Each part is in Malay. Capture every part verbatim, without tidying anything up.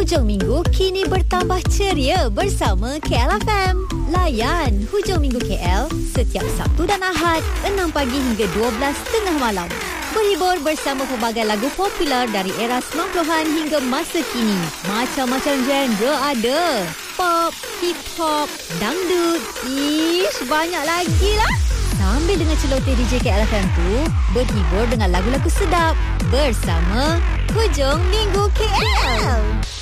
Hujung minggu kini bertambah ceria bersama K L F M. Layan Hujung Minggu K L setiap Sabtu dan Ahad enam pagi hingga dua belas tengah malam. Berhibur bersama pelbagai lagu popular dari era sembilan puluhan hingga masa kini. Macam-macam genre ada. Pop, hip hop, dangdut, ish, banyak lagi lah. Sambil dengan celoteh D J K L F M tu, berhibur dengan lagu-lagu sedap bersama Hujung Minggu K L.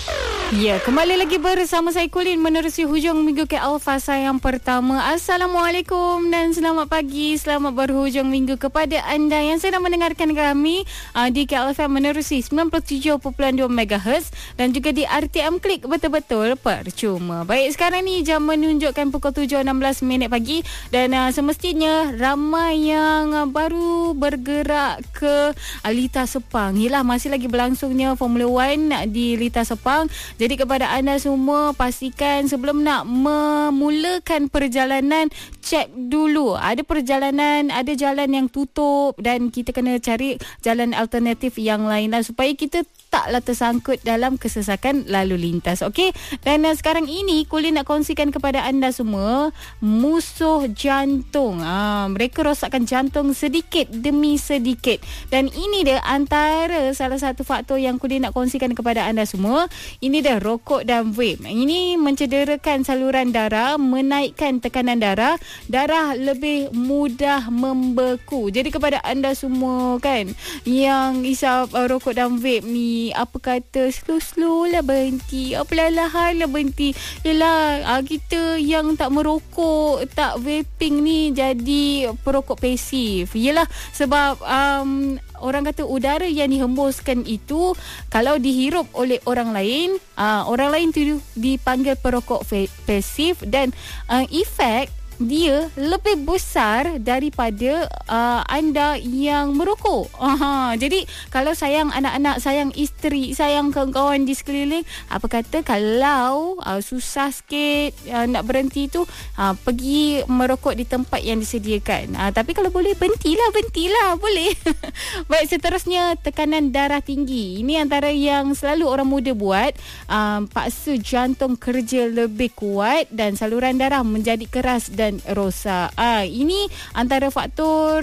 Ya, kembali lagi bersama saya Kulin menerusi Hujung Minggu K L fasa yang pertama. Assalamualaikum dan selamat pagi. Selamat berhujung minggu kepada anda yang sedang mendengarkan kami uh, di K L F M menerusi sembilan puluh tujuh perpuluhan dua megahertz dan juga di R T M Klik betul-betul percuma. Baik, sekarang ni jam menunjukkan pukul tujuh enam belas minit pagi dan uh, semestinya ramai yang uh, baru bergerak ke uh, Lita Sepang. Yalah, masih lagi berlangsungnya Formula One di Lita Sepang. Jadi kepada anda semua, pastikan sebelum nak memulakan perjalanan, cek dulu. Ada perjalanan, ada jalan yang tutup dan kita kena cari jalan alternatif yang lain lah, supaya kita taklah tersangkut dalam kesesakan lalu lintas. Okey? Dan uh, sekarang ini Kulin nak kongsikan kepada anda semua musuh jantung. Ah, mereka rosakkan jantung sedikit demi sedikit. Dan ini dia antara salah satu faktor yang Kulin nak kongsikan kepada anda semua. Ini dia rokok dan vape. Ini mencederakan saluran darah, menaikkan tekanan darah, darah lebih mudah membeku. Jadi kepada anda semua kan yang isap uh, rokok dan vape ni, apa kata slow-slow lah berhenti, perlahan lah berhenti. Yelah, uh, kita yang tak merokok, tak vaping ni jadi perokok pasif. Yelah, sebab um, orang kata udara yang dihembuskan itu kalau dihirup oleh orang lain, uh, orang lain tu dipanggil perokok pasif dan uh, efek dia lebih besar daripada uh, anda yang merokok. Aha, jadi kalau sayang anak-anak, sayang isteri, sayang kawan-kawan di sekeliling, apa kata kalau uh, susah sikit uh, nak berhenti tu, uh, pergi merokok di tempat yang disediakan. Uh, tapi kalau boleh berhentilah, berhentilah boleh. Baik, seterusnya tekanan darah tinggi. Ini antara yang selalu orang muda buat, uh, paksa jantung kerja lebih kuat dan saluran darah menjadi keras dan dan rosak. Ah, ini antara faktor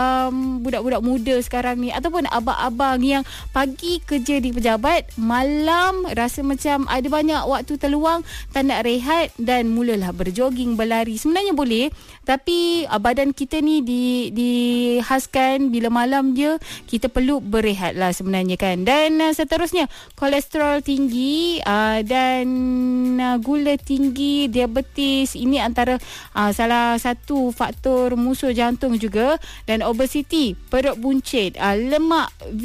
um, budak-budak muda sekarang ni ataupun abang-abang yang pagi kerja di pejabat, malam rasa macam ada banyak waktu terluang, tak nak rehat dan mulalah berjoging, berlari. Sebenarnya boleh, tapi uh, badan kita ni di dihaskan bila malam je kita perlu berehat lah sebenarnya kan. Dan uh, seterusnya kolesterol tinggi uh, dan uh, gula tinggi, diabetes, ini antara uh, salah satu faktor musuh jantung juga. Dan obesiti, perut buncit, uh, lemak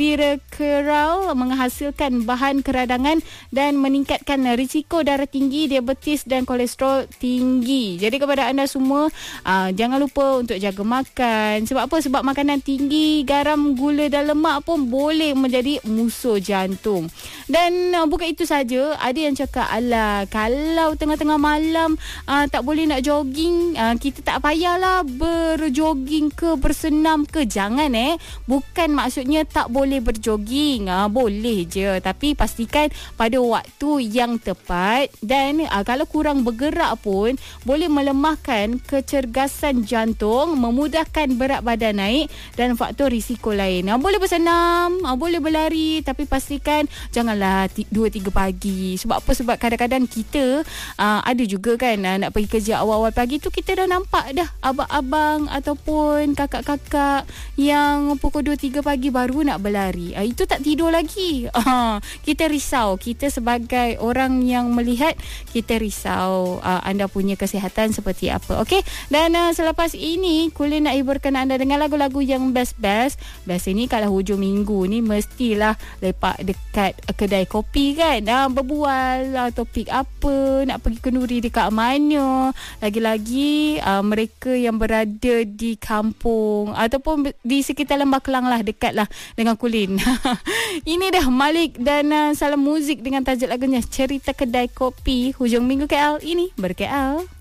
visceral menghasilkan bahan keradangan dan meningkatkan risiko darah tinggi, diabetes dan kolesterol tinggi. Jadi kepada anda semua, uh, jangan lupa untuk jaga makan. Sebab apa? Sebab makanan tinggi garam, gula dan lemak pun boleh menjadi musuh jantung. Dan uh, bukan itu saja, ada yang cakap, alah kalau tengah-tengah malam uh, tak boleh nak jogging, uh, kita tak payahlah berjoging ke bersenam ke. Jangan eh bukan maksudnya tak boleh berjoging, uh, boleh je, tapi pastikan pada waktu yang tepat. Dan uh, kalau kurang bergerak pun boleh melemahkan kecergasan jantung, memudahkan berat badan naik dan faktor risiko lain. uh, Boleh bersenam, uh, boleh berlari, tapi pastikan janganlah dua tiga pagi. Sebab apa? Sebab kadang-kadang kita uh, ada juga kan uh, nak pergi kerja awal-awal pagi tu, kita dah nampak dah abang-abang ataupun kakak-kakak yang pukul dua tiga pagi baru nak berlari. Uh, itu tak tidur lagi. Uh, kita risau. Kita sebagai orang yang melihat, kita risau uh, anda punya kesihatan seperti apa. Okey? Dan uh, selepas ini Kulin nak hiburkan anda dengan lagu-lagu yang best-best. Biasa ni kalau hujung minggu ni mestilah lepak dekat uh, kedai kopi kan, uh, berbual uh, topik apa, nak pergi kenduri dekat mana. Lagi-lagi uh, mereka yang berada di kampung ataupun di sekitar Lembah Kelang lah, dekat lah dengan Kulin. Ini dah Malik dan uh, Salam Muzik dengan tajuk lagunya Cerita Kedai Kopi. Hujung Minggu K L ini ber-K L.